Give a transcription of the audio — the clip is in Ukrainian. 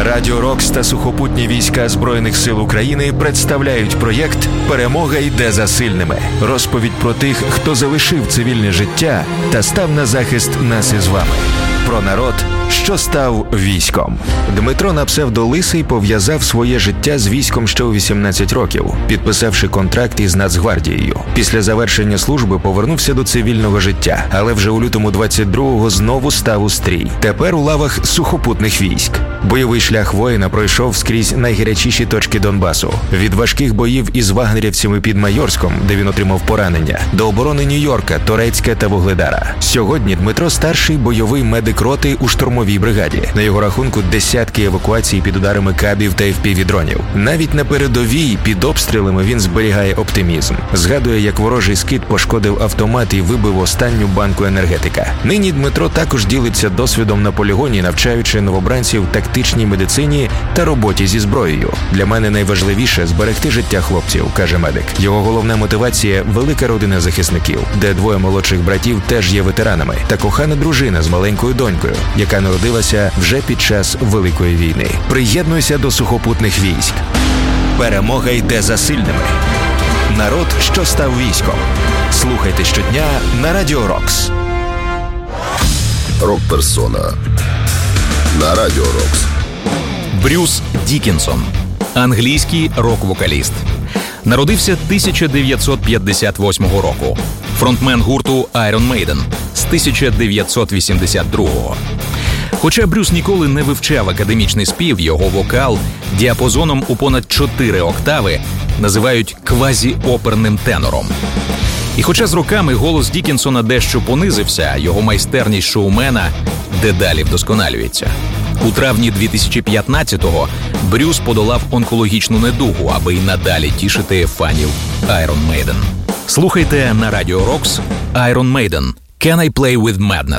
Радіо Рокс та сухопутні війська Збройних сил України представляють проєкт «Перемога йде за сильними». Розповідь про тих, хто залишив цивільне життя та став на захист нас із вами. Про народ, що став військом. Дмитро на псевдо Лисий пов'язав своє життя з військом ще у 18 років, підписавши контракт із Нацгвардією. Після завершення служби повернувся до цивільного життя, але вже у лютому 22-го знову став у стрій. Тепер у лавах сухопутних військ. Бойовий шлях воїна пройшов скрізь найгарячіші точки Донбасу. Від важких боїв із вагнерівцями під Майорськом, де він отримав поранення, до оборони Нью-Йорка, Торецька та Вугледара. Сьогодні Дмитро – старший бойовий медик роти у штурмовій бригаді. На його рахунку десятки евакуацій під ударами кабів та FPV-дронів. Навіть на передовій під обстрілами він зберігає оптимізм. Згадує, як ворожий скид пошкодив автомат і вибив останню банку енергетика. Нині Дмитро також ділиться досвідом на полігоні, навчаючи новобранців тактичній медицині та роботі зі зброєю. Для мене найважливіше – зберегти життя хлопців, каже медик. Його головна мотивація – велика родина захисників, де двоє молодших братів теж є ветеранами, та кохана дружина з маленькою донькою, яка народилася вже під час Великої війни. Приєднуйся до сухопутних військ. Перемога йде за сильними. Народ, що став військом. Слухайте щодня на Радіо Рокс. Рок-персона на Радіо Рокс. Брюс Дікінсон. Англійський рок-вокаліст. Народився 1958 року. Фронтмен гурту Iron Maiden з 1982-го. Хоча Брюс ніколи не вивчав академічний спів, його вокал діапазоном у понад 4 октави називають квазі-оперним тенором. І хоча з роками голос Дікінсона дещо понизився, його майстерність шоумена дедалі вдосконалюється. У травні 2015-го Брюс подолав онкологічну недугу, аби й надалі тішити фанів Iron Maiden. Слухайте на Радіо Рокс Iron Maiden. Can I Play With Madness?